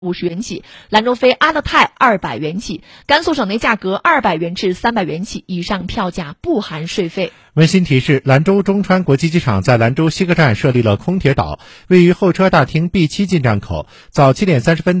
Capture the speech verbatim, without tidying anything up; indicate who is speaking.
Speaker 1: 五十元起，兰州飞阿勒泰二百元起，甘肃省内价格二百元至三百元起，以上票价不含税费。
Speaker 2: 温馨提示：兰州中川国际机场在兰州西客站设立了空铁岛，位于候车大厅 B 七进站口，早七点三十分